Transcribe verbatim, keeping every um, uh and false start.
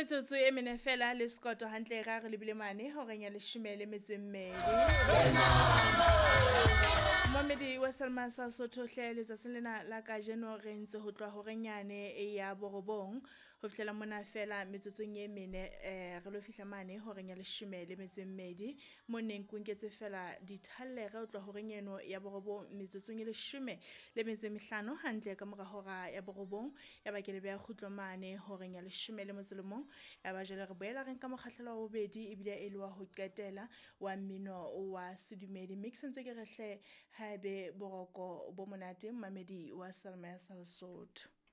metsotso e mene fela le skoto hantle ra re lebile mane horeng ya leshome le metso e mmedi. Mohamedi wa Salma sa Sotho hle letsatsing lena la kajeno re ntse ho tloha horeng yane e ya borobong ho fihlela mona fela metsotsong e mene eh, re lo fihla mane horeng ya leshome le metso e mmedi mo neng kunketse fela dithallere ho tloha horeng eno ya borobong metsotsong e leshome le metso e mehlano hantle ka mora hora ya borobong ya ba ke le beya khutlo mane horeng ya leshome le metso le mong ya ba jwale re boela re nka mokgahlelo wa bobedi ebile e le wa ho qetela wa mmino wa sedumedi mix ntse ke re hle haebe boroko bo monate Mohamedi wa Salma sa Sotho.